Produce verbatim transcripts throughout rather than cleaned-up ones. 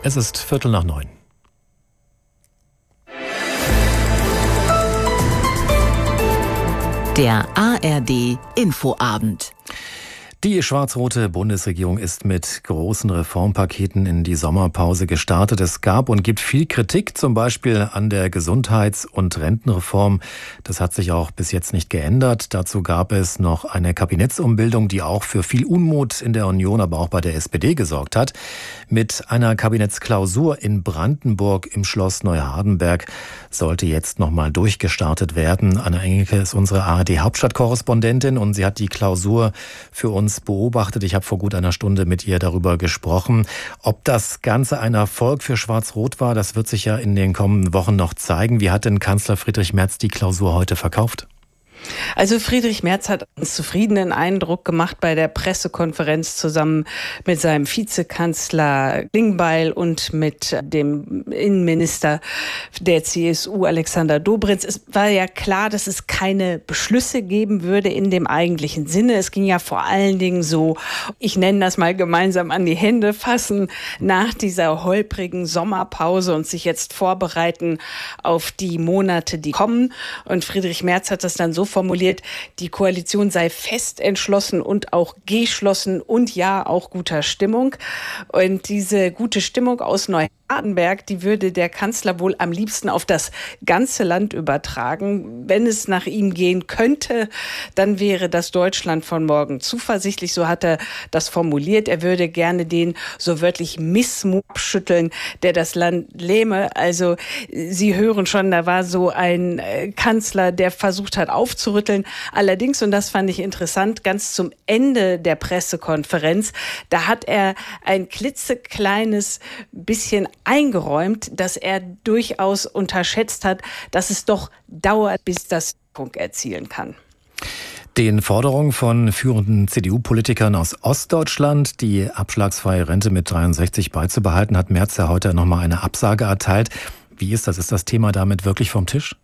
Es ist Viertel nach neun. Der A R D Infoabend. Die schwarz-rote Bundesregierung ist mit großen Reformpaketen in die Sommerpause gestartet. Es gab und gibt viel Kritik, zum Beispiel an der Gesundheits- und Rentenreform. Das hat sich auch bis jetzt nicht geändert. Dazu gab es noch eine Kabinettsumbildung, die auch für viel Unmut in der Union, aber auch bei der S P D gesorgt hat. Mit einer Kabinettsklausur in Brandenburg im Schloss Neuhardenberg sollte jetzt nochmal durchgestartet werden. Anna Engelke ist unsere A R D-Hauptstadtkorrespondentin und sie hat die Klausur für uns beobachtet. Ich habe vor gut einer Stunde mit ihr darüber gesprochen. Ob das Ganze ein Erfolg für Schwarz-Rot war, das wird sich ja in den kommenden Wochen noch zeigen. Wie hat denn Kanzler Friedrich Merz die Klausur heute verkauft? Also Friedrich Merz hat einen zufriedenen Eindruck gemacht bei der Pressekonferenz zusammen mit seinem Vizekanzler Klingbeil und mit dem Innenminister der C S U Alexander Dobrindt. Es war ja klar, dass es keine Beschlüsse geben würde in dem eigentlichen Sinne. Es ging ja vor allen Dingen so, ich nenne das mal gemeinsam an die Hände fassen, nach dieser holprigen Sommerpause und sich jetzt vorbereiten auf die Monate, die kommen. Und Friedrich Merz hat das dann so formuliert, die Koalition sei fest entschlossen und auch geschlossen und ja, auch guter Stimmung. Und diese gute Stimmung aus Neuhardenberg, die würde der Kanzler wohl am liebsten auf das ganze Land übertragen. Wenn es nach ihm gehen könnte, dann wäre das Deutschland von morgen zuversichtlich. So hat er das formuliert. Er würde gerne den so wörtlich Missmut abschütteln, der das Land lähme. Also Sie hören schon, da war so ein Kanzler, der versucht hat aufzurütteln. Allerdings, und das fand ich interessant, ganz zum Ende der Pressekonferenz, da hat er ein klitzekleines bisschen eingeräumt, dass er durchaus unterschätzt hat, dass es doch dauert, bis das Punkt erzielen kann. Den Forderungen von führenden C D U-Politikern aus Ostdeutschland, die abschlagsfreie Rente mit dreiundsechzig beizubehalten, hat Merz ja heute nochmal eine Absage erteilt. Wie ist das? Ist das Thema damit wirklich vom Tisch?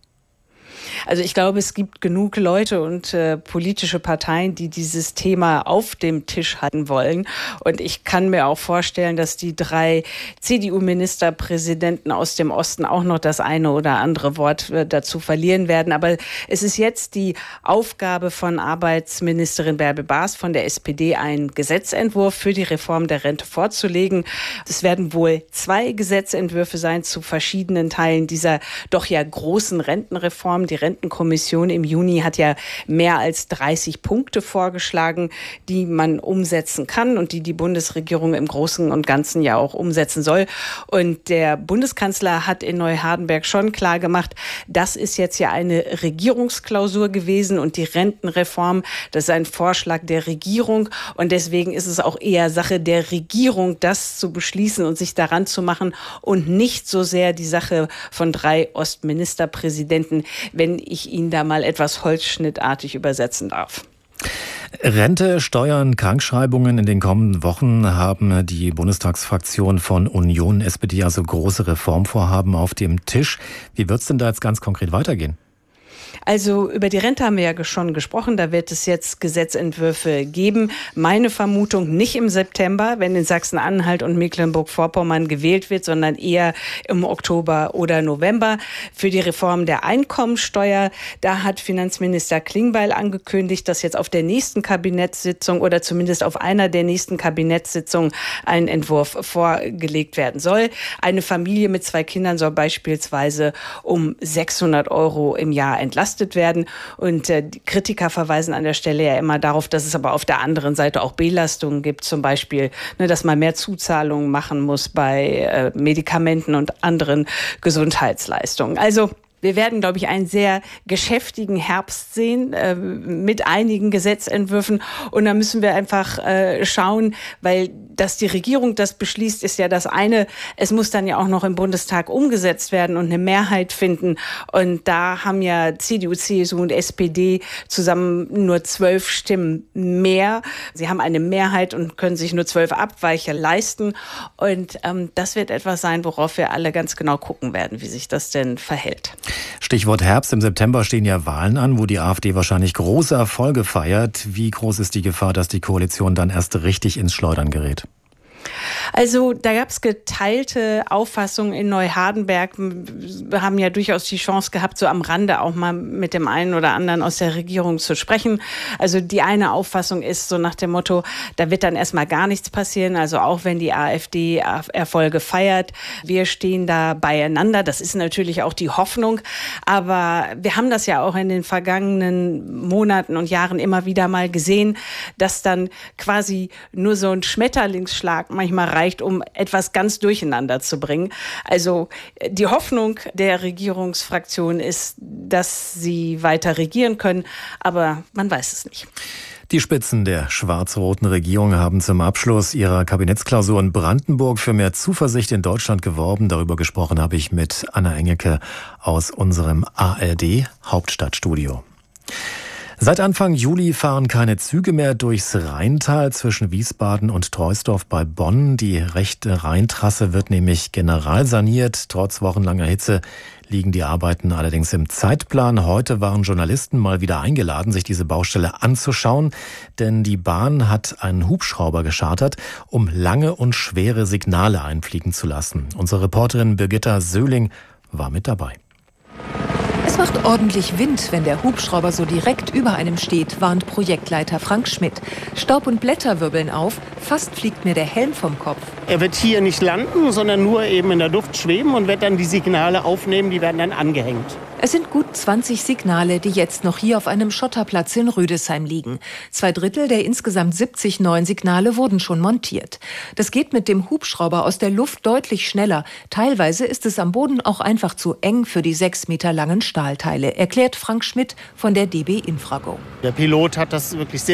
Also ich glaube, es gibt genug Leute und äh, politische Parteien, die dieses Thema auf dem Tisch halten wollen. Und ich kann mir auch vorstellen, dass die drei C D U-Ministerpräsidenten aus dem Osten auch noch das eine oder andere Wort äh, dazu verlieren werden. Aber es ist jetzt die Aufgabe von Arbeitsministerin Bärbel Baas von der S P D, einen Gesetzentwurf für die Reform der Rente vorzulegen. Es werden wohl zwei Gesetzentwürfe sein zu verschiedenen Teilen dieser doch ja großen Rentenreform. Die Rentenkommission im Juni hat ja mehr als dreißig Punkte vorgeschlagen, die man umsetzen kann und die die Bundesregierung im Großen und Ganzen ja auch umsetzen soll. Und der Bundeskanzler hat in Neuhardenberg schon klar gemacht, das ist jetzt ja eine Regierungsklausur gewesen und die Rentenreform, das ist ein Vorschlag der Regierung und deswegen ist es auch eher Sache der Regierung, das zu beschließen und sich daran zu machen und nicht so sehr die Sache von drei Ostministerpräsidenten, wenn ich ihn da mal etwas holzschnittartig übersetzen darf. Rente, Steuern, Krankschreibungen. In den kommenden Wochen haben die Bundestagsfraktion von Union, S P D also große Reformvorhaben auf dem Tisch. Wie wird es denn da jetzt ganz konkret weitergehen? Also über die Rente haben wir ja schon gesprochen. Da wird es jetzt Gesetzentwürfe geben. Meine Vermutung nicht im September, wenn in Sachsen-Anhalt und Mecklenburg-Vorpommern gewählt wird, sondern eher im Oktober oder November. Für die Reform der Einkommensteuer, da hat Finanzminister Klingbeil angekündigt, dass jetzt auf der nächsten Kabinettssitzung oder zumindest auf einer der nächsten Kabinettssitzungen ein Entwurf vorgelegt werden soll. Eine Familie mit zwei Kindern soll beispielsweise um sechshundert Euro im Jahr entlastet werden. Und äh, die Kritiker verweisen an der Stelle ja immer darauf, dass es aber auf der anderen Seite auch Belastungen gibt, zum Beispiel, ne, dass man mehr Zuzahlungen machen muss bei äh, Medikamenten und anderen Gesundheitsleistungen. Also wir werden, glaube ich, einen sehr geschäftigen Herbst sehen äh, mit einigen Gesetzentwürfen. Und da müssen wir einfach äh, schauen, weil dass die Regierung das beschließt, ist ja das eine. Es muss dann ja auch noch im Bundestag umgesetzt werden und eine Mehrheit finden. Und da haben ja C D U, C S U und S P D zusammen nur zwölf Stimmen mehr. Sie haben eine Mehrheit und können sich nur zwölf Abweicher leisten. Und ähm, das wird etwas sein, worauf wir alle ganz genau gucken werden, wie sich das denn verhält. Stichwort Herbst. Im September stehen ja Wahlen an, wo die AfD wahrscheinlich große Erfolge feiert. Wie groß ist die Gefahr, dass die Koalition dann erst richtig ins Schleudern gerät? Also da gab es geteilte Auffassungen in Neuhardenberg. Wir haben ja durchaus die Chance gehabt, so am Rande auch mal mit dem einen oder anderen aus der Regierung zu sprechen. Also die eine Auffassung ist so nach dem Motto, da wird dann erstmal gar nichts passieren. Also auch wenn die AfD Erfolge feiert, wir stehen da beieinander. Das ist natürlich auch die Hoffnung. Aber wir haben das ja auch in den vergangenen Monaten und Jahren immer wieder mal gesehen, dass dann quasi nur so ein Schmetterlingsschlag manchmal reicht, um etwas ganz durcheinander zu bringen. Also die Hoffnung der Regierungsfraktion ist, dass sie weiter regieren können, aber man weiß es nicht. Die Spitzen der schwarz-roten Regierung haben zum Abschluss ihrer Kabinettsklausur in Brandenburg für mehr Zuversicht in Deutschland geworben. Darüber gesprochen habe ich mit Anna Engelke aus unserem A R D-Hauptstadtstudio. Seit Anfang Juli fahren keine Züge mehr durchs Rheintal zwischen Wiesbaden und Troisdorf bei Bonn. Die rechte Rheintrasse wird nämlich generalsaniert. Trotz wochenlanger Hitze liegen die Arbeiten allerdings im Zeitplan. Heute waren Journalisten mal wieder eingeladen, sich diese Baustelle anzuschauen, denn die Bahn hat einen Hubschrauber geschartert, um lange und schwere Signale einfliegen zu lassen. Unsere Reporterin Birgitta Söhling war mit dabei. Es macht ordentlich Wind, wenn der Hubschrauber so direkt über einem steht, warnt Projektleiter Frank Schmidt. Staub und Blätter wirbeln auf, fast fliegt mir der Helm vom Kopf. Er wird hier nicht landen, sondern nur eben in der Luft schweben und wird dann die Signale aufnehmen, die werden dann angehängt. Es sind gut zwanzig Signale, die jetzt noch hier auf einem Schotterplatz in Rüdesheim liegen. Zwei Drittel der insgesamt siebzig neuen Signale wurden schon montiert. Das geht mit dem Hubschrauber aus der Luft deutlich schneller. Teilweise ist es am Boden auch einfach zu eng für die sechs Meter langen Stahlteile, erklärt Frank Schmidt von der D B Infrago. Der Pilot hat das wirklich sehr